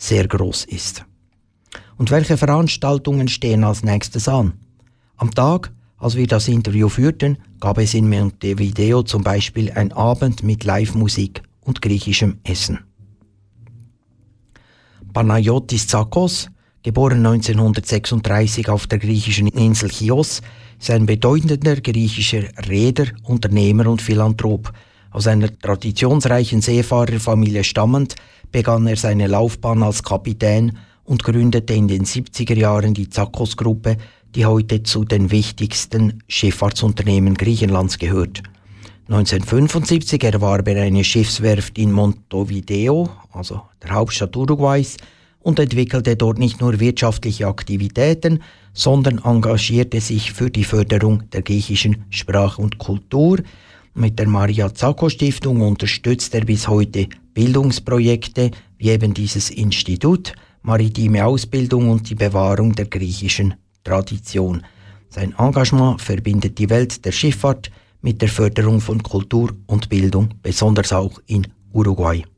sehr groß ist. Und welche Veranstaltungen stehen als nächstes an? Am Tag, als wir das Interview führten, gab es in Montevideo zum Beispiel einen Abend mit Live-Musik und griechischem Essen. Panayotis Tsakos, geboren 1936 auf der griechischen Insel Chios, ist ein bedeutender griechischer Reeder, Unternehmer und Philanthrop. Aus einer traditionsreichen Seefahrerfamilie stammend, begann er seine Laufbahn als Kapitän und gründete in den 70er Jahren die Tsakos-Gruppe, die heute zu den wichtigsten Schifffahrtsunternehmen Griechenlands gehört. 1975 erwarb er eine Schiffswerft in Montevideo, also der Hauptstadt Uruguays, und entwickelte dort nicht nur wirtschaftliche Aktivitäten, sondern engagierte sich für die Förderung der griechischen Sprache und Kultur. Mit der Maria Tsakos Stiftung unterstützt er bis heute Bildungsprojekte wie eben dieses Institut, maritime Ausbildung und die Bewahrung der griechischen Tradition. Sein Engagement verbindet die Welt der Schifffahrt mit der Förderung von Kultur und Bildung, besonders auch in Uruguay.